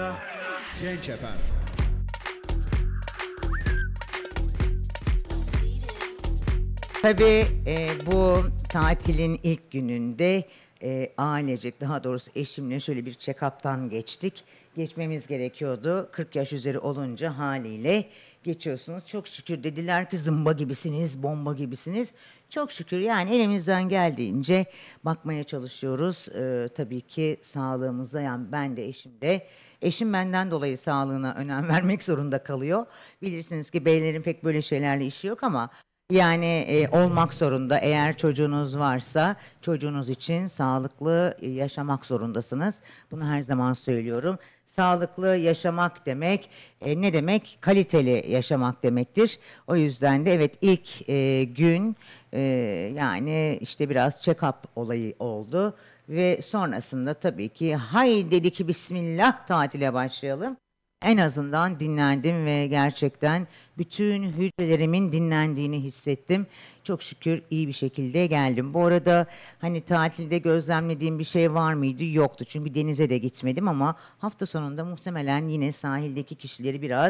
Genç efendim. Tabii bu tatilin ilk gününde ailecek, daha doğrusu eşimle şöyle bir check-up'tan geçtik. Geçmemiz gerekiyordu. 40 yaş üzeri olunca haliyle geçiyorsunuz. Çok şükür dediler ki zımba gibisiniz, bomba gibisiniz. Çok şükür yani elimizden geldiğince bakmaya çalışıyoruz. Tabii ki sağlığımıza, yani ben de eşim de. Eşim benden dolayı sağlığına önem vermek zorunda kalıyor. Bilirsiniz ki beylerin pek böyle şeylerle işi yok ama yani olmak zorunda. Eğer çocuğunuz varsa çocuğunuz için sağlıklı yaşamak zorundasınız. Bunu her zaman söylüyorum. Sağlıklı yaşamak demek ne demek? Kaliteli yaşamak demektir. O yüzden de evet ilk gün e, yani işte biraz check-up olayı oldu. Ve sonrasında tabii ki hay dedi ki Bismillah tatile başlayalım. En azından dinlendim ve gerçekten bütün hücrelerimin dinlendiğini hissettim. Çok şükür iyi bir şekilde geldim. Bu arada hani tatilde gözlemlediğim bir şey var mıydı? Yoktu. Çünkü denize de gitmedim ama hafta sonunda muhtemelen yine sahildeki kişileri biraz